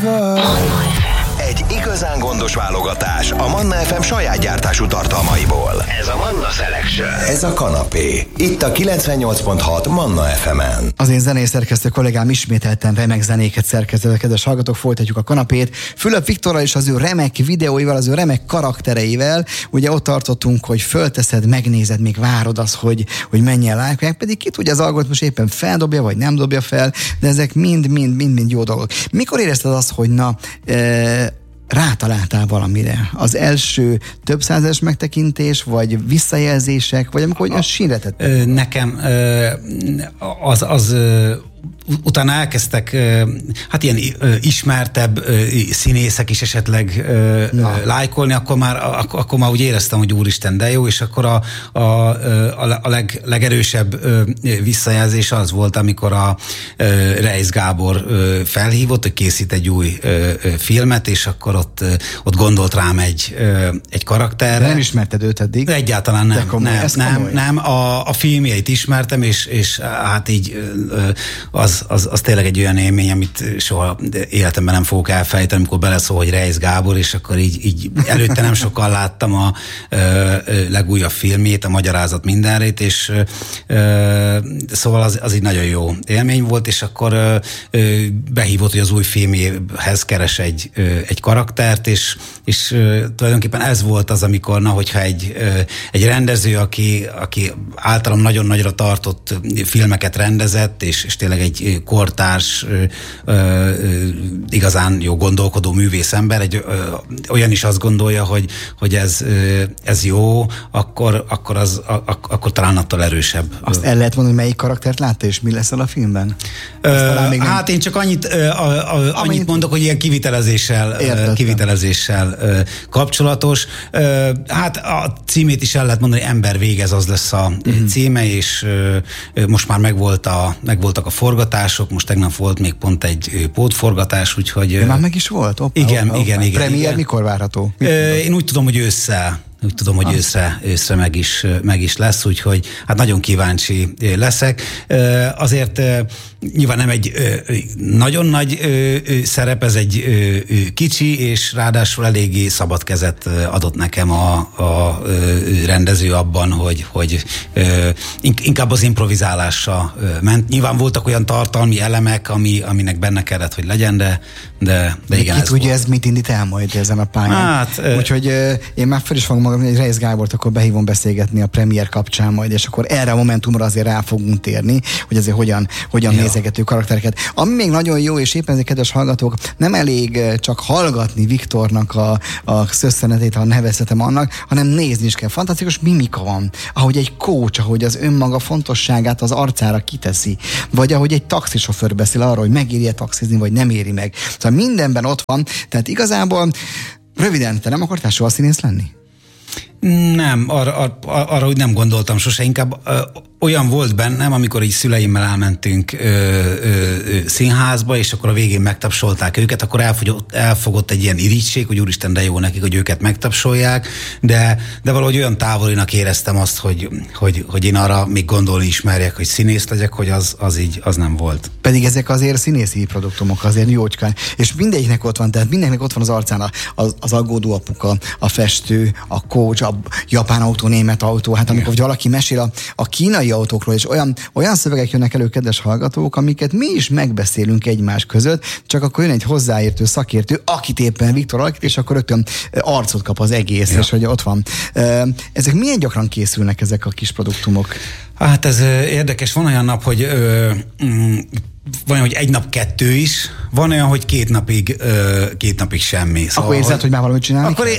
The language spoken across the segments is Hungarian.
Egy igazán gondos válogatás a Manna FM saját gyártású tartalmaiból. Ez a Manna Selection. Ez a kanapé. Itt a 98.6 Manna FM-en. Az én zenészerkesztő kollégám ismételten remek zenéket szerkesztett. Kedves hallgatók, folytatjuk a kanapét. Fülöp Viktorral és az ő remek videóival, az ő remek karaktereivel. Ugye ott tartottunk, hogy fölteszed, megnézed, még várod azt, hogy menjen lájkolják, pedig ki tudja, az algoritmus éppen feldobja, vagy nem dobja fel, de ezek mind jó dolgok. Mikor érezted azt, hogy rátaláltál valamire? Az első több százas megtekintés, vagy visszajelzések, vagy amikor olyan sínretett? Nekem utána elkezdtek hát ilyen ismertebb színészek is esetleg lájkolni, akkor már úgy éreztem, hogy úristen, de jó, és akkor a legerősebb visszajelzés az volt, amikor a Reisz Gábor felhívott, hogy készít egy új filmet, és akkor ott gondolt rám egy karakterre. Nem ismerted őt eddig? Egyáltalán nem. A filmjeit ismertem, és hát így az tényleg egy olyan élmény, amit soha életemben nem fogok elfelejteni, amikor beleszól, hogy Reisz Gábor, és akkor így előtte nem sokan láttam a legújabb filmjét, a Magyarázat mindenrét, és szóval az egy nagyon jó élmény volt, és akkor behívott, hogy az új filmjéhez keres egy karaktert, és tulajdonképpen ez volt az, amikor, hogyha egy rendező, aki általam nagyon nagyra tartott filmeket rendezett, és tényleg egy kortárs, igazán jó gondolkodó művész ember, olyan is azt gondolja, hogy ez jó, akkor talán attól erősebb. Azt el lehet mondani, hogy melyik karaktert látta, és mi lesz a filmben? Hát én csak annyit mondok, hogy ilyen kivitelezéssel kapcsolatos. Hát a címét is el lehet mondani, Ember végez, az lesz a címe, és most már megvoltak a forgatások, most tegnap volt még pont egy pótforgatás, úgyhogy... De már meg is volt? Igen. Premier mikor várható? Én úgy tudom, hogy őszre meg is lesz, úgyhogy hát nagyon kíváncsi leszek. Azért nyilván nem egy nagyon nagy szerep, ez egy kicsi, és ráadásul eléggé szabad kezet adott nekem a rendező abban, hogy inkább az improvizálásra ment. Nyilván voltak olyan tartalmi elemek, aminek benne kellett, hogy legyen, de igen. Ki tudja, ez mit indít el majd ezen a pályán? Hát, úgyhogy én már fel is fogom magam, hogy Reisz Gábort akkor behívom beszélgetni a premier kapcsán majd, és akkor erre a momentumra azért rá fogunk térni, hogy azért hogyan nézegető karaktereket. Ami még nagyon jó, és éppen ezért, kedves hallgatók, nem elég csak hallgatni Viktornak a szösszenetét, ha nevezhetem annak, hanem nézni is kell. Fantasztikus mimika van. Ahogy egy coach, ahogy az önmaga fontosságát az arcára kiteszi, vagy ahogy egy taxisofőr beszél arról, hogy megéri-e taxizni, vagy nem éri meg. Szóval mindenben ott van, tehát igazából röviden, te nem akartál soha színész lenni? Nem, arra úgy nem gondoltam sose, inkább olyan volt bennem, amikor így szüleimmel elmentünk színházba, és akkor a végén megtapsolták őket, akkor elfogott egy ilyen irigység, hogy úristen, de jó nekik, hogy őket megtapsolják, de valahogy olyan távolinak éreztem azt, hogy én arra még gondolni ismerjek, hogy színész legyek, hogy az nem volt. Pedig ezek azért színészi produktumok, azért jócskán. És mindegyiknek ott van, tehát mindenkinek ott van az arcán az aggódó apuka, a festő, a coach, a japán autó, német autó. Hát amikor valaki mesél a kínai autókról, és olyan szövegek jönnek elő, kedves hallgatók, amiket mi is megbeszélünk egymás között, csak akkor jön egy hozzáértő szakértő, akit éppen Viktor alakít, és akkor rögtön arcot kap az egész, és hogy ott van. Ezek milyen gyakran készülnek ezek a kis produktumok? Hát ez érdekes. Van olyan nap, hogy van olyan, hogy egy nap 2 is, van olyan, hogy 2 napig semmi. Szóval, akkor érzed, hogy már valamit csinálni? Akkor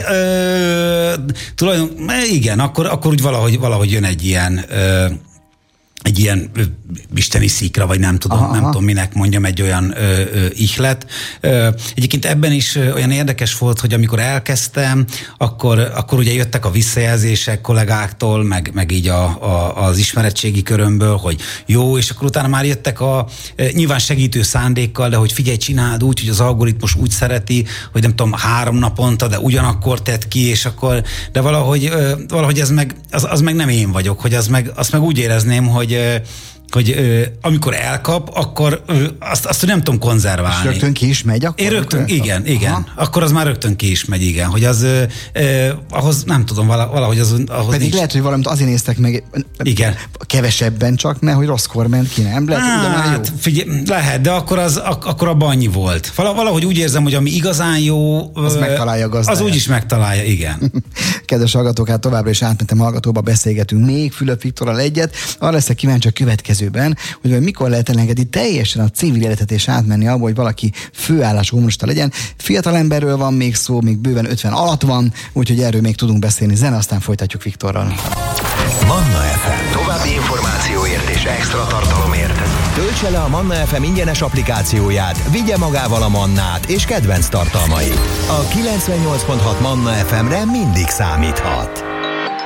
igen, akkor úgy valahogy jön egy ilyen isteni szikra, vagy nem tudom minek mondjam, egy olyan ihlet. Egyébként ebben is olyan érdekes volt, hogy amikor elkezdtem, akkor ugye jöttek a visszajelzések kollégáktól, meg így az ismeretségi körömből, hogy jó, és akkor utána már jöttek nyilván segítő szándékkal, de hogy figyelj, csináld úgy, hogy az algoritmus úgy szereti, hogy nem tudom, 3 naponta, de ugyanakkor tett ki, és akkor, de valahogy ez meg nem én vagyok, hogy azt meg úgy érezném, hogy hogy amikor elkap, akkor azt nem tudom konzerválni. És rögtön ki is megy akkor? Én rögtön, igen. Aha. Akkor az már rögtön ki is megy, igen. Hogy az, ahhoz nem tudom, valahogy az... Pedig nincs. Lehet, hogy valamit azért néztek meg igen. Kevesebben csak, mert hogy rosszkor ment ki, nem? Lehet, jó. Figyelj, lehet, de akkor abban annyi volt. Valahogy úgy érzem, hogy ami igazán jó... Az megtalálja a gazdáját. Az úgy is megtalálja, igen. Kedves hallgatók, hát továbbra is átmentem hallgatóba, beszélgetünk még Fülöp Viktorral egyet. Arra leszek kíváncsi a következőben, hogy mikor lehet elengedni teljesen a civil életet és átmenni abba, hogy valaki főállású kommunista legyen. Fiatal emberről van még szó, még bőven 50 alatt van, úgyhogy erről még tudunk beszélni. Zene, aztán folytatjuk Viktorral. Manna FM. További információért és extra tartalomért töltse le a Manna FM ingyenes applikációját, vigye magával a Mannát és kedvenc tartalmait. A 98.6 Manna FM-re mindig számíthat.